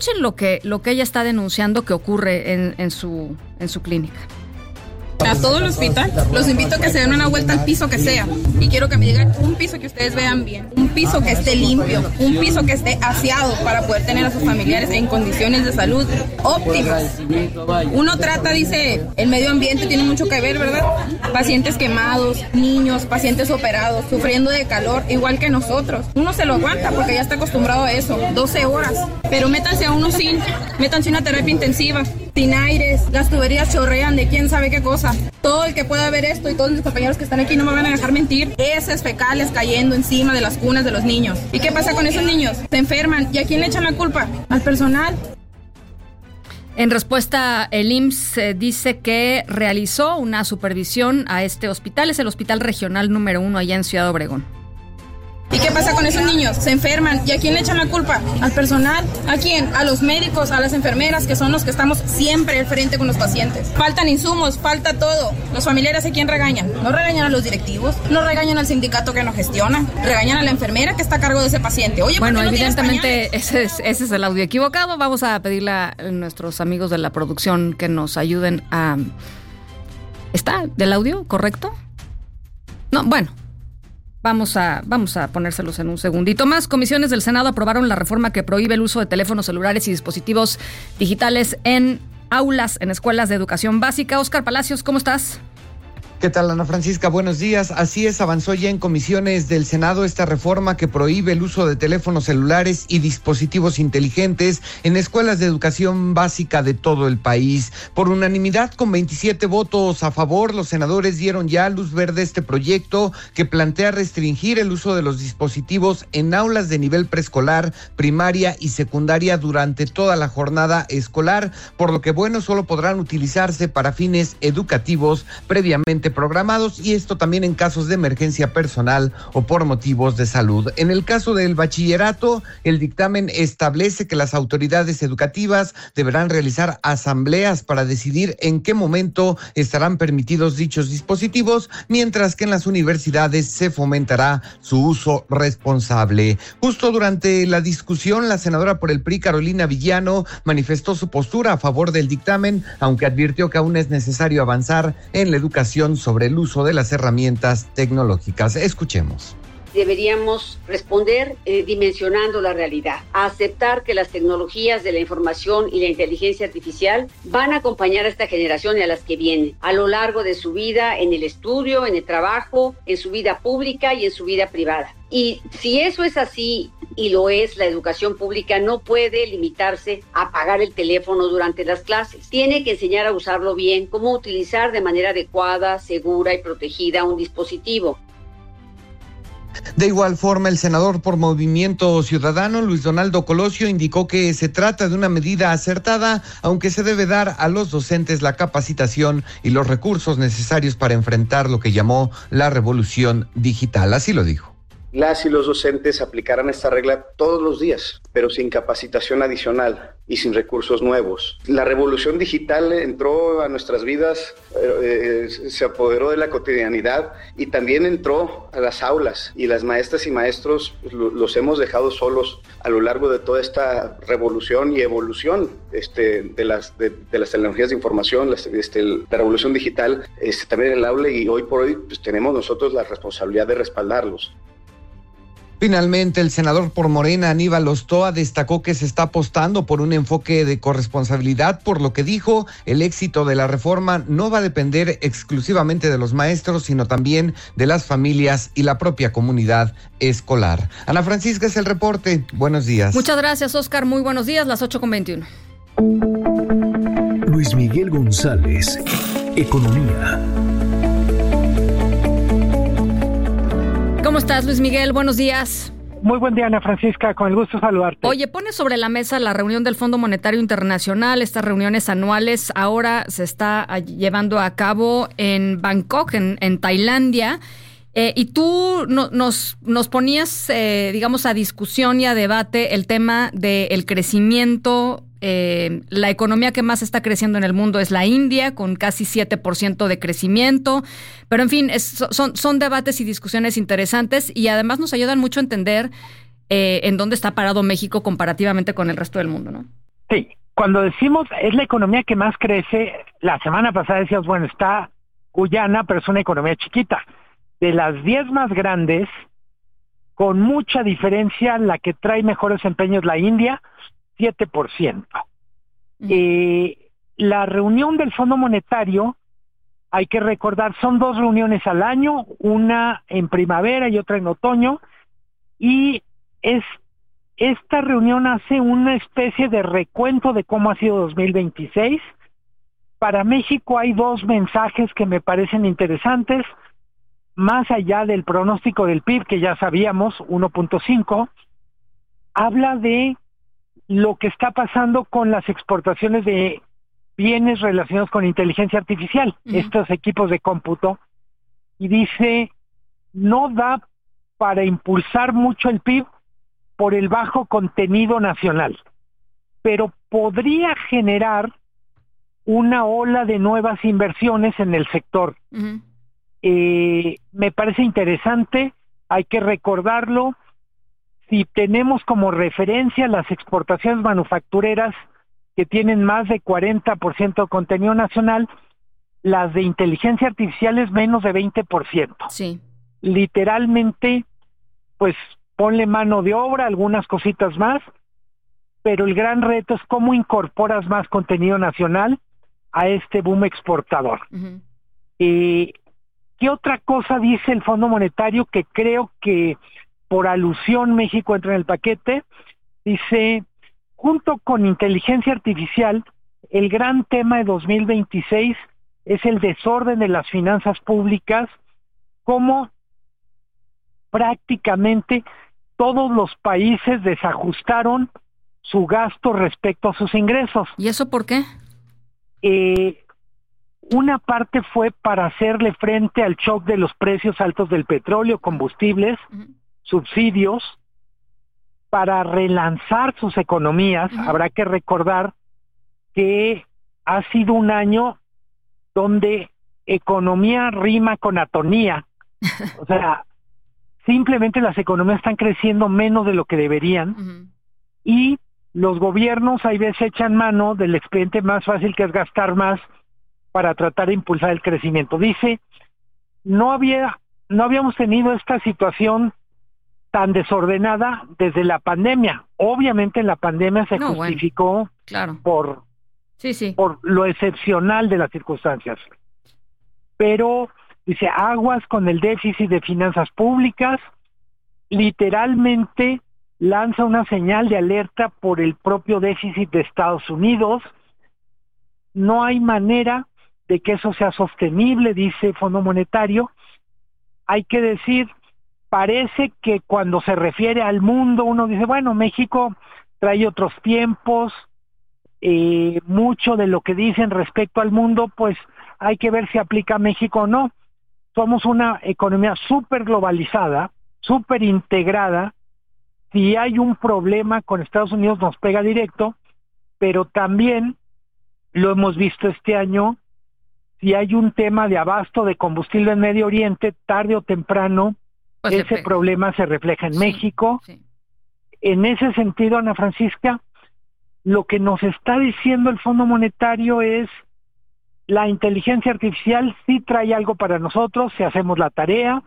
Escuchen lo que ella está denunciando que ocurre en su clínica. A todo el hospital los invito a que se den una vuelta al piso que sea, y quiero que me digan un piso que ustedes vean bien, un piso que esté limpio, un piso que esté aseado para poder tener a sus familiares en condiciones de salud óptimas. Uno trata, dice, el medio ambiente tiene mucho que ver, ¿verdad? Pacientes quemados, niños, pacientes operados, sufriendo de calor, igual que nosotros. Uno se lo aguanta porque ya está acostumbrado a eso, 12 horas, pero métanse a uno métanse una terapia intensiva, sin aires, las tuberías chorrean de quién sabe qué cosa. Todo el que pueda ver esto y todos mis compañeros que están aquí no me van a dejar mentir, heces fecales cayendo encima de las cunas de los niños. ¿Y qué pasa con esos niños? Se enferman. ¿Y a quién le echan la culpa? Al personal. En respuesta, el IMSS dice que realizó una supervisión a este hospital. Es el hospital regional número 1 allá en Ciudad Obregón. ¿Y qué pasa con esos niños? Se enferman. ¿Y a quién le echan la culpa? ¿Al personal? ¿A quién? A los médicos, a las enfermeras, que son los que estamos siempre al frente con los pacientes. Faltan insumos, falta todo. Los familiares, ¿a quién regañan? No regañan a los directivos, no regañan al sindicato que nos gestiona, regañan a la enfermera que está a cargo de ese paciente. Oye, bueno, ¿por qué no evidentemente ese es el audio equivocado. Vamos a pedirle a nuestros amigos de la producción que nos ayuden a... ¿Está del audio correcto? No, bueno. Vamos a ponérselos en un segundito más. Comisiones del Senado aprobaron la reforma que prohíbe el uso de teléfonos celulares y dispositivos digitales en aulas, en escuelas de educación básica. Óscar Palacios, ¿cómo estás? ¿Qué tal, Ana Francisca? Buenos días. Así es, avanzó ya en comisiones del Senado esta reforma que prohíbe el uso de teléfonos celulares y dispositivos inteligentes en escuelas de educación básica de todo el país. Por unanimidad, con 27 votos a favor, los senadores dieron ya luz verde a este proyecto que plantea restringir el uso de los dispositivos en aulas de nivel preescolar, primaria y secundaria durante toda la jornada escolar, por lo que, solo podrán utilizarse para fines educativos previamente programados, y esto también en casos de emergencia personal o por motivos de salud. En el caso del bachillerato, el dictamen establece que las autoridades educativas deberán realizar asambleas para decidir en qué momento estarán permitidos dichos dispositivos, mientras que en las universidades se fomentará su uso responsable. Justo durante la discusión, la senadora por el PRI, Carolina Villano, manifestó su postura a favor del dictamen, aunque advirtió que aún es necesario avanzar en la educación sobre el uso de las herramientas tecnológicas. Escuchemos. Deberíamos responder dimensionando la realidad, a aceptar que las tecnologías de la información y la inteligencia artificial van a acompañar a esta generación y a las que vienen a lo largo de su vida, en el estudio, en el trabajo, en su vida pública y en su vida privada. Y si eso es así, y lo es, la educación pública no puede limitarse a apagar el teléfono durante las clases. Tiene que enseñar a usarlo bien, cómo utilizar de manera adecuada, segura y protegida un dispositivo. De igual forma, el senador por Movimiento Ciudadano, Luis Donaldo Colosio, indicó que se trata de una medida acertada, aunque se debe dar a los docentes la capacitación y los recursos necesarios para enfrentar lo que llamó la revolución digital. Así lo dijo. Las y los docentes aplicarán esta regla todos los días, pero sin capacitación adicional y sin recursos nuevos. La revolución digital entró a nuestras vidas, se apoderó de la cotidianidad y también entró a las aulas, y las maestras y maestros los hemos dejado solos a lo largo de toda esta revolución y evolución de las tecnologías de información, la revolución digital, también en el aula, y hoy por hoy tenemos nosotros la responsabilidad de respaldarlos. Finalmente, el senador por Morena, Aníbal Ostoa, destacó que se está apostando por un enfoque de corresponsabilidad, por lo que dijo, el éxito de la reforma no va a depender exclusivamente de los maestros, sino también de las familias y la propia comunidad escolar. Ana Francisca, es el reporte. Buenos días. Muchas gracias, Óscar. Muy buenos días, las 8:21. Luis Miguel González, Economía. ¿Cómo estás, Luis Miguel? Buenos días. Muy buen día, Ana Francisca, con el gusto de saludarte. Oye, pone sobre la mesa la reunión del Fondo Monetario Internacional, estas reuniones anuales. Ahora se está llevando a cabo en Bangkok, en Tailandia. Y tú nos ponías, digamos, a discusión y a debate el tema del crecimiento. La economía que más está creciendo en el mundo es la India, con casi 7% de crecimiento. Pero en fin, son debates y discusiones interesantes, y además nos ayudan mucho a entender en dónde está parado México comparativamente con el resto del mundo, ¿no? Sí, cuando decimos es la economía que más crece, la semana pasada decíamos, bueno, está Guyana, pero es una economía chiquita. De las 10 más grandes, con mucha diferencia, la que trae mejor desempeño es la India, 7%. La reunión del Fondo Monetario, hay que recordar, son 2 reuniones al año, una en primavera y otra en otoño, y esta reunión hace una especie de recuento de cómo ha sido 2026. Para México hay 2 mensajes que me parecen interesantes, más allá del pronóstico del PIB, que ya sabíamos, 1.5, habla de lo que está pasando con las exportaciones de bienes relacionados con inteligencia artificial, estos equipos de cómputo, y dice, no da para impulsar mucho el PIB por el bajo contenido nacional, pero podría generar una ola de nuevas inversiones en el sector. Me parece interesante, hay que recordarlo. Si tenemos como referencia las exportaciones manufactureras que tienen más de 40% de contenido nacional, las de inteligencia artificial es menos de 20%. Sí. Literalmente, pues ponle mano de obra, algunas cositas más, pero el gran reto es cómo incorporas más contenido nacional a este boom exportador. ¿Qué otra cosa dice el Fondo Monetario que creo que por alusión México entra en el paquete? Dice, junto con inteligencia artificial, el gran tema de 2026 es el desorden de las finanzas públicas, como prácticamente todos los países desajustaron su gasto respecto a sus ingresos. ¿Y eso por qué? Una parte fue para hacerle frente al shock de los precios altos del petróleo, combustibles, subsidios, para relanzar sus economías. Habrá que recordar que ha sido un año donde economía rima con atonía. O sea, simplemente las economías están creciendo menos de lo que deberían, y los gobiernos hay veces echan mano del expediente más fácil, que es gastar más para tratar de impulsar el crecimiento. Dice, no habíamos tenido esta situación tan desordenada desde la pandemia. Obviamente la pandemia se justificó por lo excepcional de las circunstancias. Pero, dice, aguas con el déficit de finanzas públicas, literalmente lanza una señal de alerta por el propio déficit de Estados Unidos. No hay manera de que eso sea sostenible, dice el Fondo Monetario. Hay que decir, parece que cuando se refiere al mundo, uno dice, bueno, México trae otros tiempos, mucho de lo que dicen respecto al mundo, pues hay que ver si aplica a México o no. Somos una economía súper globalizada, súper integrada. Si hay un problema con Estados Unidos nos pega directo, pero también lo hemos visto este año, si hay un tema de abasto de combustible en Medio Oriente, tarde o temprano, pues ese problema se refleja en México. En ese sentido, Ana Francisca, lo que nos está diciendo el Fondo Monetario es, la inteligencia artificial sí trae algo para nosotros si hacemos la tarea.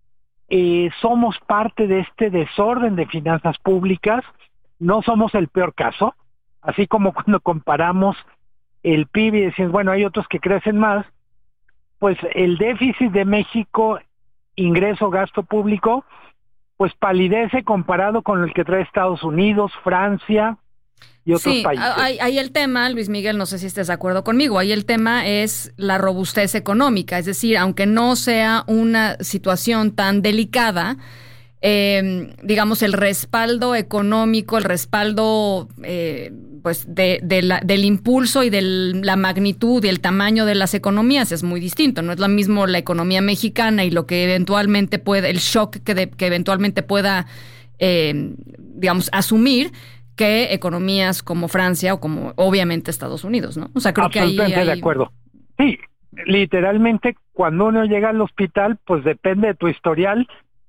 Somos parte de este desorden de finanzas públicas, no somos el peor caso, así como cuando comparamos el PIB y decimos, bueno, hay otros que crecen más, pues el déficit de México, ingreso, gasto público, pues palidece comparado con el que trae Estados Unidos, Francia y otros países. Ahí el tema, Luis Miguel, no sé si estés de acuerdo conmigo, ahí el tema es la robustez económica, es decir, aunque no sea una situación tan delicada, digamos, el respaldo económico, el respaldo pues del impulso y de la magnitud y el tamaño de las economías es muy distinto. No es lo mismo la economía mexicana y lo que eventualmente puede, el shock que eventualmente pueda, digamos, asumir, que economías como Francia o como obviamente Estados Unidos, ¿no? O sea, creo que ahí de acuerdo. Sí, literalmente cuando uno llega al hospital, pues depende de tu historial,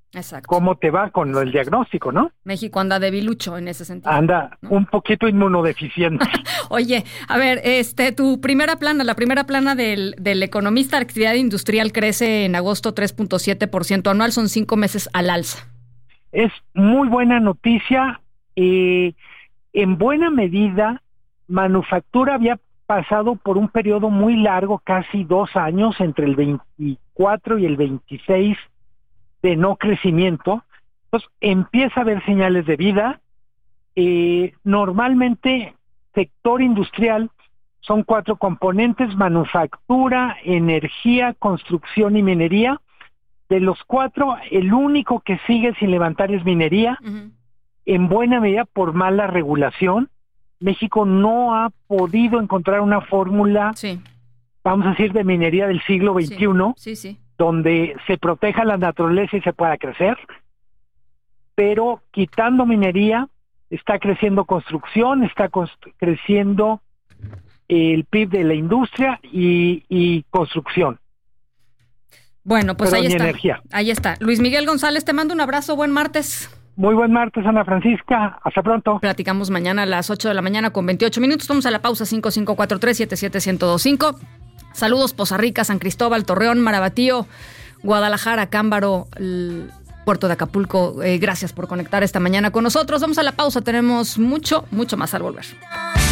Exacto. cómo te va con el diagnóstico, ¿no? México anda debilucho en ese sentido. Anda, ¿no? Un poquito inmunodeficiente. Oye, a ver, tu primera plana, la primera plana del economista, la actividad industrial crece en agosto 3.7% anual, son 5 meses al alza. Es muy buena noticia. En buena medida, manufactura había pasado por un periodo muy largo, casi 2 años, entre el 24 y el 26, de no crecimiento. Entonces empieza a haber señales de vida. Normalmente sector industrial son 4 componentes: manufactura, energía, construcción y minería. De los 4, el único que sigue sin levantar es minería, en buena medida por mala regulación. México no ha podido encontrar una fórmula, vamos a decir, de minería del siglo XXI, donde se proteja la naturaleza y se pueda crecer. Pero quitando minería, está creciendo construcción, está creciendo el PIB de la industria y construcción. Bueno, pues ahí está. Energía. Ahí está. Luis Miguel González, te mando un abrazo. Buen martes. Muy buen martes, Ana Francisca. Hasta pronto. Platicamos mañana a las 8 de la mañana con 28 minutos. Vamos a la pausa. 5543-77125. Saludos, Poza Rica, San Cristóbal, Torreón, Marabatío, Guadalajara, Cámbaro, Puerto de Acapulco. Gracias por conectar esta mañana con nosotros. Vamos a la pausa. Tenemos mucho más al volver.